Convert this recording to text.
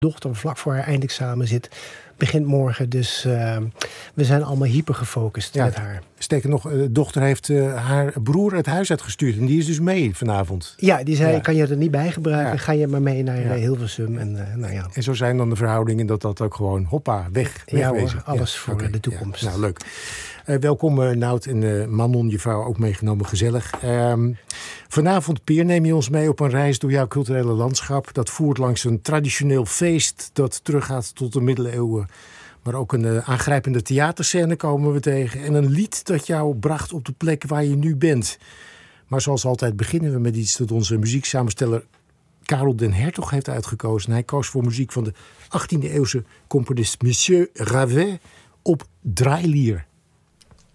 dochter vlak voor haar eindexamen zit. Begint morgen, dus we zijn allemaal hyper gefocust met haar. Sterker nog, de dochter heeft haar broer het huis uitgestuurd. En die is dus mee vanavond. Ja, die zei, kan je er niet bij gebruiken? Ja. Ga je maar mee naar Hilversum. En zo zijn dan de verhoudingen dat ook gewoon hoppa, wegwezen. Ja hoor, alles voor de toekomst. Ja. Nou, leuk. Welkom Nout en Manon, je vrouw ook meegenomen, gezellig. Vanavond, Peer, neem je ons mee op een reis door jouw culturele landschap. Dat voert langs een traditioneel feest dat teruggaat tot de middeleeuwen. Maar ook een aangrijpende theaterscène komen we tegen. En een lied dat jou bracht op de plek waar je nu bent. Maar zoals altijd beginnen we met iets dat onze muzieksamensteller Karel den Hertog heeft uitgekozen. Hij koos voor muziek van de 18e eeuwse componist Monsieur Ravet op draailier.